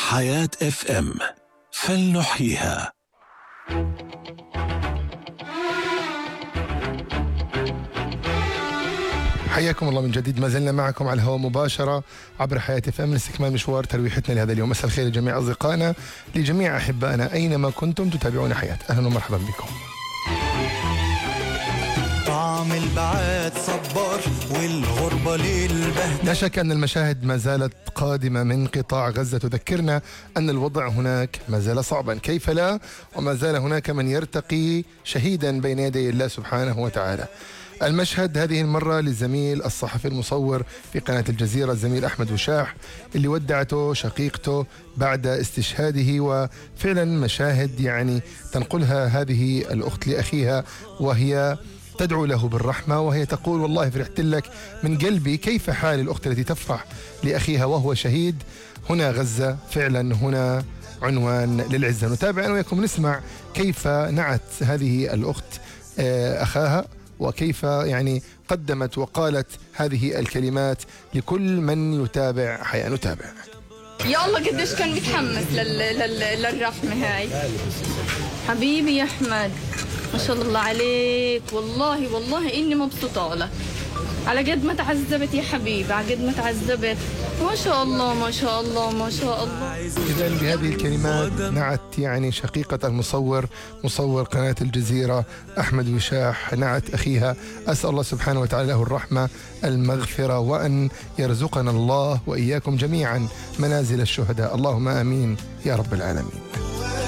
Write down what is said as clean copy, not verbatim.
حياة اف ام، فلنحييها. حياكم الله من جديد، ما زلنا معكم على الهواء مباشرة عبر حياة اف ام لاستكمال مشوار ترويحتنا لهذا اليوم. مساء الخير لجميع أصدقائنا، لجميع أحبائنا أينما كنتم تتابعون حياة. أهلا ومرحبا بكم. طعم البعاد صبار والغربة للبهدلة. لا شك أن المشاهد ما زالت قادمة من قطاع غزة تذكرنا أن الوضع هناك ما زال صعبا، كيف لا، وما زال هناك من يرتقي شهيدا بين يدي الله سبحانه وتعالى. المشهد هذه المرة للزميل الصحفي المصور في قناة الجزيرة الزميل أحمد وشاح، اللي ودعته شقيقته بعد استشهاده، وفعلا مشاهد يعني تنقلها هذه الأخت لأخيها وهي تدعو له بالرحمة، وهي تقول: والله فرحت لك من قلبي. كيف حال الأخت التي تفرح لأخيها وهو شهيد؟ هنا غزة، فعلا هنا عنوان للعزة. نتابع أنا وياكم نسمع كيف نعت هذه الأخت أخاها، وكيف يعني قدمت وقالت هذه الكلمات لكل من يتابع حياة. نتابع. يا الله قديش كان متحمس للرحمة هاي. حبيبي يا أحمد، ما شاء الله عليك، والله إني مبسوطة لك على قد ما تعذبت يا حبيبي، على قد ما تعذبت، ما شاء الله ما شاء الله ما شاء الله. إذا بهذه الكلمات نعت يعني شقيقة المصور، مصور قناة الجزيرة أحمد وشاح، نعت أخيها. أسأل الله سبحانه وتعالى له الرحمة المغفرة، وأن يرزقنا الله وإياكم جميعا منازل الشهداء، اللهم آمين يا رب العالمين.